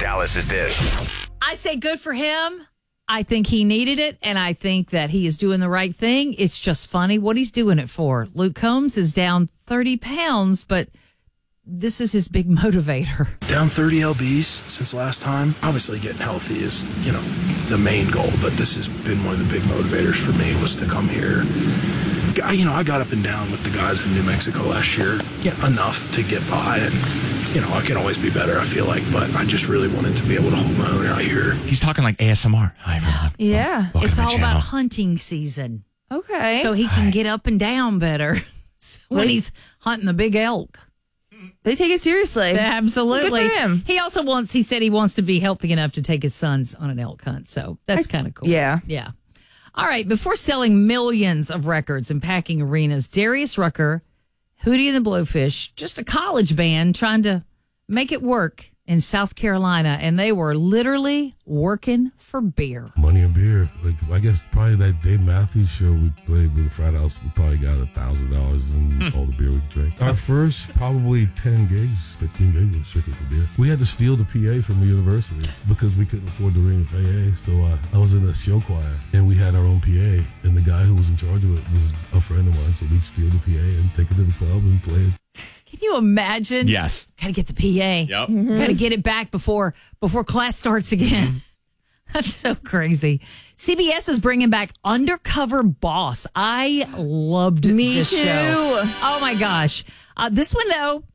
Dallas's Dish. I say good for him. I think he needed it, and I think that he is doing the right thing. It's just funny what he's doing it for. Luke Combs is down 30 pounds, but this is his big motivator. Down 30 lbs since last time. Obviously getting healthy is, the main goal, but this has been one of the big motivators for me was to come here. I got up and down with the guys in New Mexico last year, enough to get by, and I can always be better, I feel like, but I just really wanted to be able to hold my own out here. He's talking like ASMR. Hi, everyone. Yeah. It's all about hunting season. Okay. So he can get up and down better when he's hunting the big elk. They take it seriously. Absolutely. Good for him. He said he wants to be healthy enough to take his sons on an elk hunt. So that's kind of cool. Yeah. Yeah. All right. Before selling millions of records and packing arenas, Darius Rucker, Hootie and the Blowfish, just a college band trying to make it work in South Carolina. And they were literally working for beer. Money and beer. I guess probably that Dave Matthews show we played with the frat house, we probably got $1,000 in all the beer we could drink. Our first probably 10 gigs, 15 gigs was strictly for beer. We had to steal the PA from the university because we couldn't afford to ring the PA. So I was in a show choir and we had our own PA, and the guy who was in charge of it was a friend of mine. So we'd steal the PA and take it to the club and play it. Can you imagine? Yes. Got to get the PA. Yep. Got to get it back before class starts again. That's so crazy. CBS is bringing back Undercover Boss. I loved this show. Oh, my gosh. This one, though,